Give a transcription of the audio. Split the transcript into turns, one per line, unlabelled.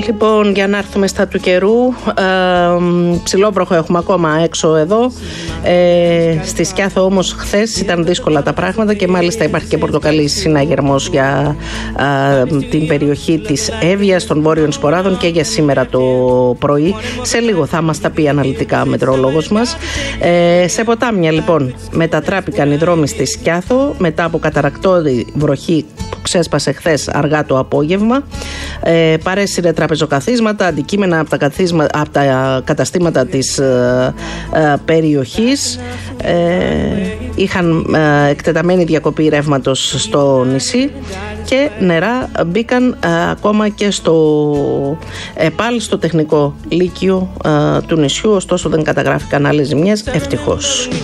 Λοιπόν, για να έρθουμε στα του καιρού, ψηλόβροχο έχουμε ακόμα έξω εδώ. Στη Σκιάθο όμως χθες ήταν δύσκολα τα πράγματα και μάλιστα υπάρχει και πορτοκαλί συναγερμός για την περιοχή της Εύβοιας, των Βόρειων Σποράδων και για σήμερα το πρωί. Σε λίγο θα μας τα πει αναλυτικά ο μετεωρολόγος μας. Σε ποτάμια λοιπόν μετατράπηκαν οι δρόμοι στη Σκιάθο μετά από καταρρακτώδη βροχή που ξέσπασε χθες αργά το απόγευμα. Παρέσυρε τραπεζοκαθίσματα, αντικείμενα από τα καταστήματα της περιοχής. Είχαν εκτεταμένη διακοπή ρεύματος στο νησί και νερά μπήκαν ακόμα και πάλι στο τεχνικό λύκειο του νησιού, ωστόσο δεν καταγράφηκαν άλλες ζημιές, ευτυχώς.